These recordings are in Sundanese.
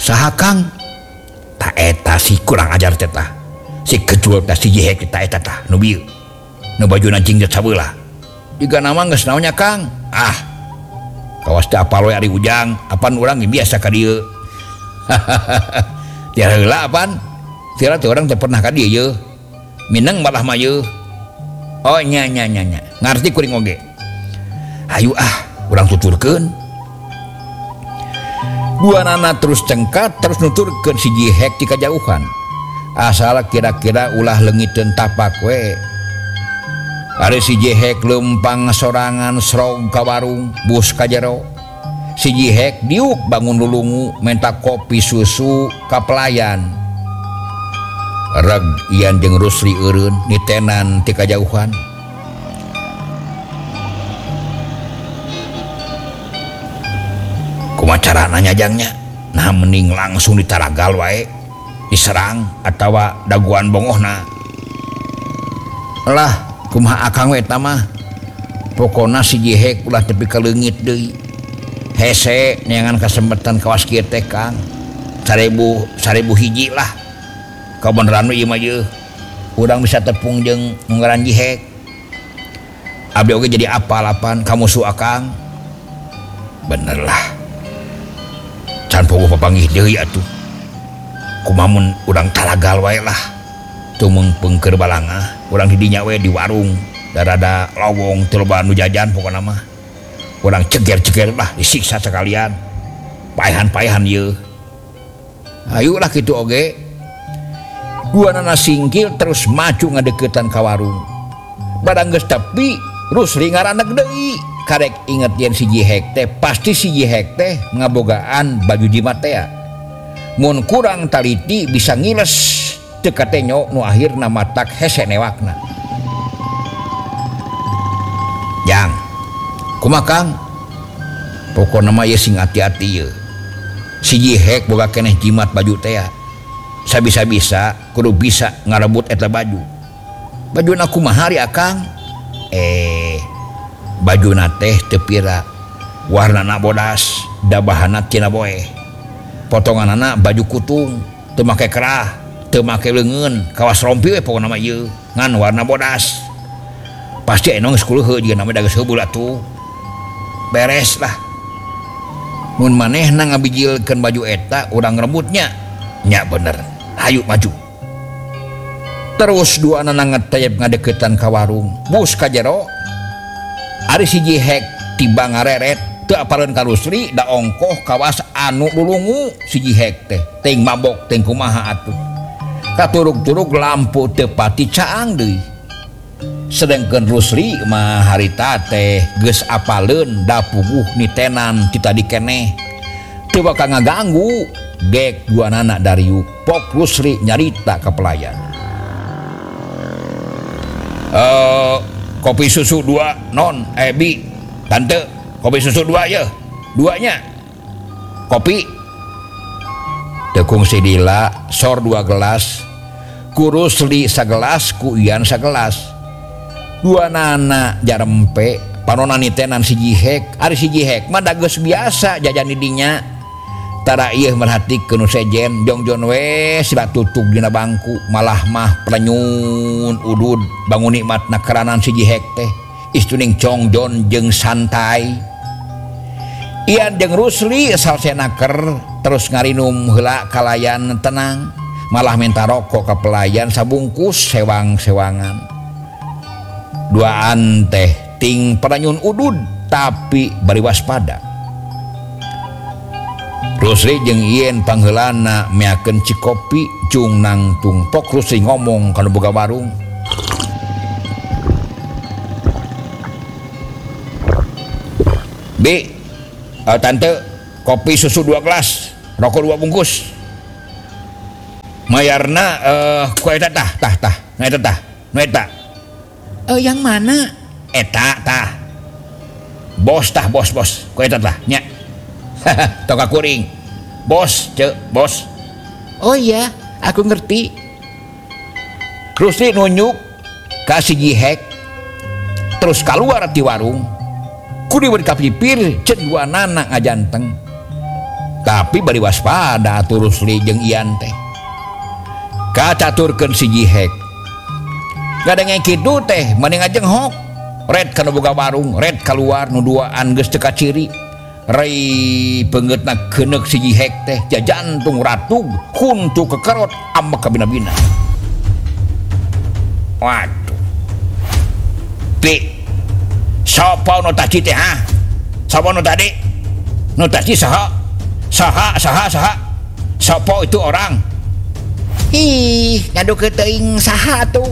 saha Kang tak eta si kurang ajar teh si kejual teh si jihek kita eta tah nu bieu nu baju nancing jet sabeula jiga nama geus naonnya Kang kawas teh apal we ari ujang apan urang biasa ka dieu tiara heula apan tiara teh urang teh pernah ka dieu ye mineng malah mah ye oh nya ngarti kuring oge hayu urang tuturkeun dua nana terus cengkat terus nuturkeun si jihek di kajauhan asal kira-kira ulah leungiteun tapak we ari si jihek lempang sorangan srog ka warung bus ka jero si jihek diuk bangun lulungu minta kopi susu ka pelayan reg ian jeung Rusli eureun nitenan ti kajauhan kumaha carana nyajangnya nah mending langsung ditaragal wae diserang atawa daguan bongohna lah kumaha akang we eta mah pokona si jihek ulah tepi ka leungit deui hese neangan kasempetan kawas kieu teh Kang 1000 hiji lah kabeneran ieu mah yeuh urang bisa tepung jeung ngaran jihek abdi oge jadi apal-apan ka musuh akang bener lah can pogo papanggih deui atuh kumaha mun urang talagal wae lah teu meungpeungkeur balanga urang di dinya we di warung darada lowong teu loba nu jajan pokona mah urang ceger-ceger lah disiksa sekalian paehan-paehan ieu ayo lah kitu oge duanana singkil terus maju ngadeuketan ka warung barang geus tepi Rusli ngaranek deui karek inget yen si jihek teh pasti si jihek teh ngabogaan baju jimat teh mun kurang taliti bisa ngiles teu katenyo nu akhirna matak hese newakna jang kumaha Kang pokona mah ye sing hati-hati ye si jihek boga keneh jimat baju teh sabisa-bisa kudu bisa ngarebut eta bajuna kumaha ari Akang bajuna teh teu pira warnana bodas da bahanna tina boe potonganana baju kutung teu make kerah teu make leungeun kawas rompi we pokona mah ieu ngan warna bodas pasti enong geus kuleuh jiga nama da geus heubeul atuh beres lah mun manehna ngabijilkeun baju eta urang rebutnya nya bener hayu maju terus dua anak ngetep ngadeuketan ka warung bus ka jero ari si jihek tiba ngareret teu apaleun ka Rusli da ongkoh kawas anu lulungu si jihek teh teuing mabok teuing kumaha atuh katurug-turug lampu teu pati caang deui sedengkeun Rusli mah harita teh geus apaleun da puguh nitenan ti tadi keneh teu bakal ngaganggu dek duanana dariuk pok Rusli nyarita ka pelayan kopi susu 2 non bi tante kopi susu 2 ya 2-nya kopi tekung sidila sor 2 gelas ku Rusli sagelas ku Ian sagelas dua nana jarempe panona nitenan si jihek ari si jihek mah da geus biasa jajan di dinya tara ieu merhatikeun nu sejen jongjon we sila tutug dina bangku malah mah plenyun udud bangun nikmatna keranan si jihek teh istuning jongjon jeung santai Ian jeung Rusli salsenaker terus ngarinum heula kalayan tenang malah minta rokok ka pelayan sabungkus sewang-sewangan duaan teh ting plenyun udud tapi bari waspada Rusli jeung Ien pangheulana meakeun cikopi cung nangtung pok Rusli ngomong kana boga warung Bi tante kopi susu 2 gelas rokok 2 bungkus mayarna ku eta tah nah eta tah nu eta yang mana eta tah bos ku eta tah nya toka kuring bos cek bos oh iya aku ngerti Rusli nunjuk ka si jihek terus keluar ti warung ku diberi kapipir cek dua nana ngajanteng tapi bari waspada terus li jeung Ian teh kacaturkeun si Jihek gadenge kitu teh mending ajenghok red kana boga warung red keluar nu duaan geus teu kaciri rai beungeutna keuneuk si Jihek teh jajantung ratug kuntu kekerot ambek ka bina-bina. Waduh pi sapa nu tadi teh ha sapa nu tadi saha sapa itu orang ih ngaduk teuing saha tuh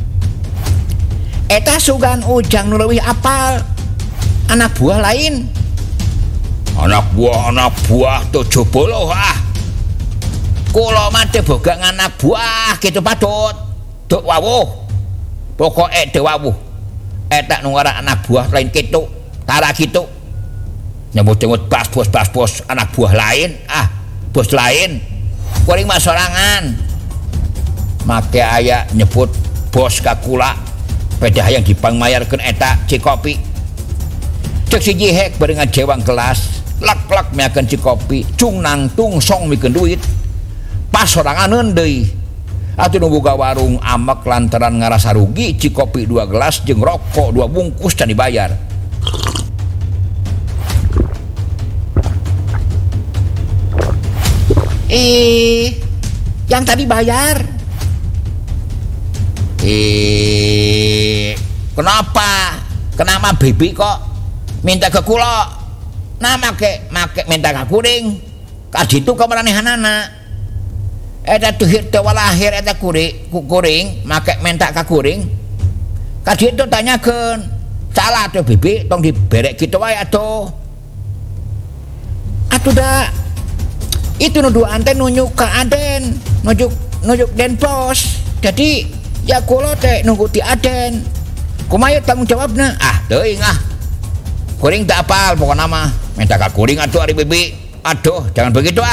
eta sugan Ujang nu leuwih apal anak buah lain anak buah tuh jebolo kula mah teh boga anak buah kitu patut teu wawuh pokoke teu wawuh eta nu ngaran anak buah lain kitu tara kitu nyebut-nyebut bos anak buah lain bos lain kuring mah sorangan make aya nyebut bos ka kula peda hayang dipangmayarkeun eta Cikopi cek si Jihek bari ngajewang kelas lak-lak meakeun Cikopi cung nangtung song mikeun duit pas soranganeun deui atuh nu boga warung amek lantaran ngarasa rugi Cikopi 2 gelas jeung rokok 2 bungkus can dibayar. Yang tadi bayar. Kenapa bibi kok minta ke kula? Nah make minta ka kuring. Ka ditu ka maranehanana. Eta tuhir teu walahir eta kuring make minta ka kuring. Ka ditu tanyakeun, salah tuh bibi tong diberek kitu wae atuh. Atuh da itu nuduhan teh nunjuk ke Aden nunjuk Den Pos jadi ya kula teh nunggu ti Aden kumaha tanggung jawabna teuing kuring tak apal pokona mah minta ka kuring atuh ari bibi aduh jangan begitu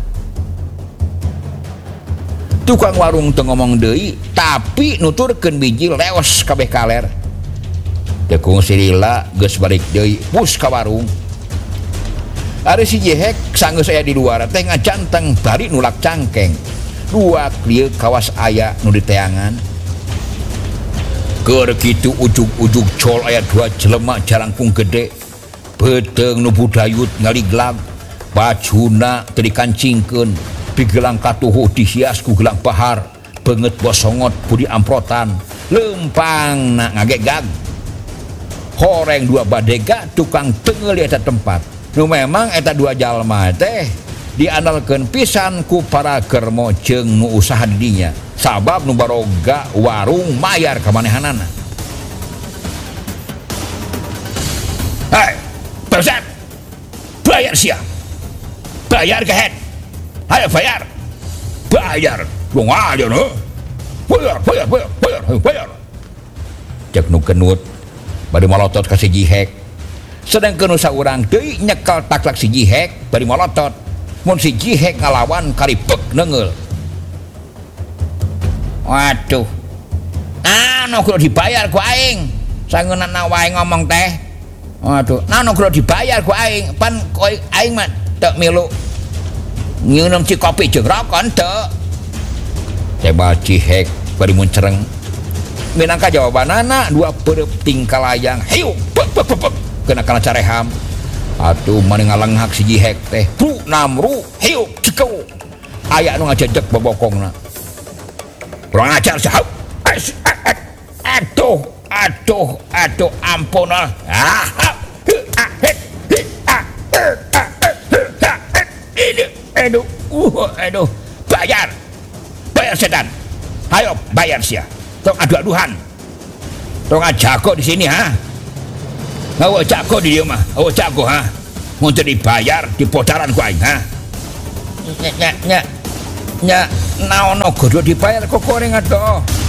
tukang warung teu ngomong deui tapi nuturkeun biji leos kabeh kaler tekung silila geus balik deui pus ka warung. Ari si Jihek sanggeus aya di luar teh ngajanteng bari nulak cangkeng. 2 lieu kawas aya nu diteangan. Keur kitu ujug-ujug col aya 2 jelema jarangkung gede. Beteung nu budayut ngaliglag, bajuna teu dikancingkeun, pigelang katuhu dihias ku gelang bahar, beungeut bosongot budi amprotan, leumpangna ngagegag. Horeng 2 badega tukang teungeul di eta tempat. Nu memang eta 2 jalma teh diandalkeun pisan ku para germo jeung nu usaha di dinya sabab nu baroga warung mayar ka manehanana. Hei, Barusan bayar sia. Bayar ke head. Ayo bayar. Dong aja no. Bayar. Cek nu kenut bari malotot ka si Jihek. Sedangkan usaha orang deui nyekal taklak si Jihek bari malotot mun si Jihek ngalawan karipek neungeul. Waduh anu kudu dibayar ku aing sangeunana wae ngomong teh. Waduh anu kudu dibayar ku aing pan aing mah teu milu ngieuneum Cikopi jeung rokok teu. Coba Jihek bari mun cereng minangka jawabanana 2 peureup tingkah layang hiu kena careham atuh mani ngalenghak si Jihek teh ru namru hiup cikau aya nu ngajejek bobokongna kurang ajar sahab aduh ampun aduh bayar sedan ayo bayar sia tong adu-aduhan tong ajago di sini Awak jago di dia mah, awak jago mau dibayar di podaran ku aing nya naon kudu dibayar kok koreng atuh.